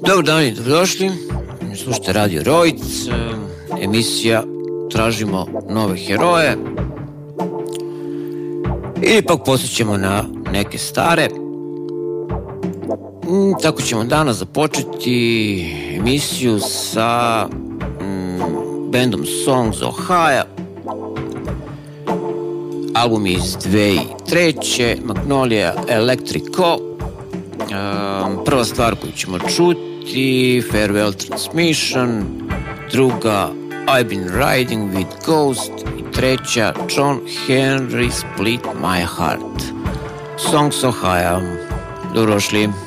Dobar dan i dobrodošli. Slušajte Radio Rojc, emisija Tražimo nove heroje. Ili pak posjećamo na neke stare. Tako ćemo danas započeti emisiju sa bandom Songs Ohio. Album iz 2003. Magnolia Electrico. Prva stvar koju ćemo čuti, Farewell Transmission, druga I've Been Riding with Ghost i treća John Henry Split My Heart. Songs Ohio. Dobrodošli.